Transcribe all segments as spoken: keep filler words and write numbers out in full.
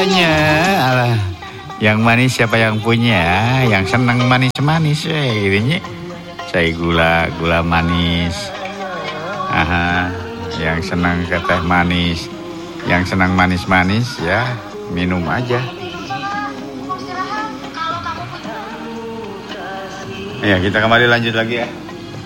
katanya. Alah, yang manis siapa yang punya? Yang senang manis-manis eh gini. Saya gula, gula manis. Aha, yang senang ke teh manis, yang senang manis-manis ya minum aja. Ya, kita kembali lanjut lagi ya.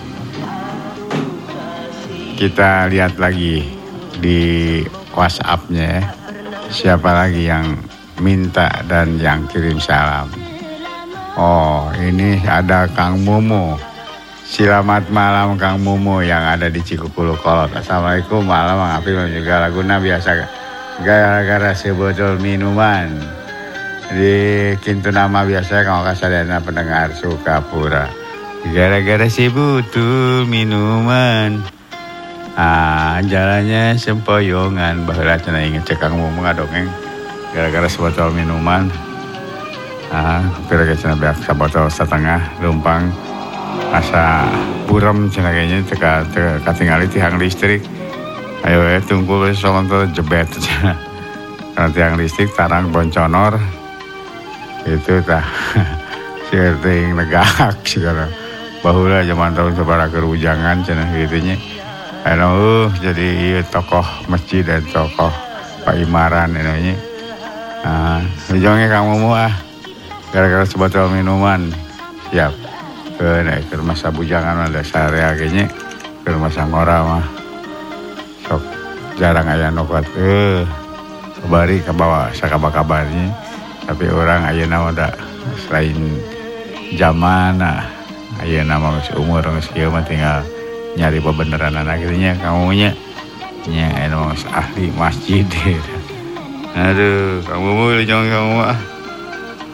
Kita lihat lagi di WhatsApp-nya ya. Siapa lagi yang minta dan yang kirim salam. Oh, ini ada Kang Mumu. Selamat malam Kang Mumu yang ada di Cikupulu Kolot. Assalamualaikum, malam Mang Apil juga laguna biasa gara-gara sebotol minuman. Di Kintu nama biasa kalau kasadana pendengar Sukapura. Gara-gara sebotol minuman. Ah, jalannya sempoyongan baheula cenah ingin cek Kang Mumu ngadongeng gara-gara sebotol minuman. Ah, kira-kira cenah beak sabotol setengah lumpang. Asa burem cenah kayaknya teka teka katingali tiang listrik. Ayo ya tunggu soalnya tuh jebet cenah. Karena tiang listrik tarang bonconor. Itu tah. Sirting negak segala. Baheula zaman tahun sabaraha ujangan cenah gitunya. Anu jadi ieu tokoh masjid dan tokoh paimaran anu nya. Ah, ujungnya Kang Mumu ah. Gara-gara sebotol minuman. Siap. Ke naik ke rumah sabujangan ada sarea kayaknya ke rumah sangora mah sok jarang aya nokot eh kabari kabawa sakabar-kabarnya tapi orang ayeuna udah selain zaman nah ayeuna mah geus umur geus kieu mah tinggal nyari bebeneran anak kieunya kamu nya nya anu ahli masjid. Aduh kamu mau jangan kamu ah